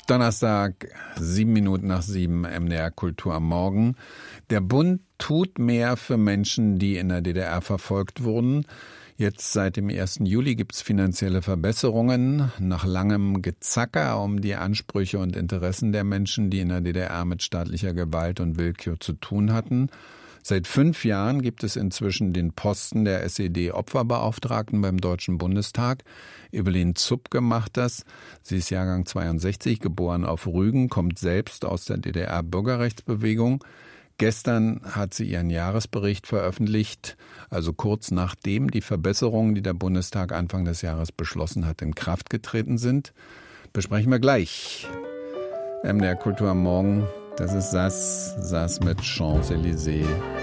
Donnerstag, 7 Minuten nach 7, MDR Kultur am Morgen. Der Bund tut mehr für Menschen, die in der DDR verfolgt wurden. Jetzt seit dem 1. Juli gibt es finanzielle Verbesserungen. Nach langem Gezacker um die Ansprüche und Interessen der Menschen, die in der DDR mit staatlicher Gewalt und Willkür zu tun hatten. Seit 5 Jahren gibt es inzwischen den Posten der SED-Opferbeauftragten beim Deutschen Bundestag. Evelyn Zupke macht das. Sie ist Jahrgang 62, geboren auf Rügen, kommt selbst aus der DDR-Bürgerrechtsbewegung. Gestern hat sie ihren Jahresbericht veröffentlicht, also kurz nachdem die Verbesserungen, die der Bundestag Anfang des Jahres beschlossen hat, in Kraft getreten sind. Besprechen wir gleich. MDR Kultur am Morgen, das ist SAS mit Champs-Élysées.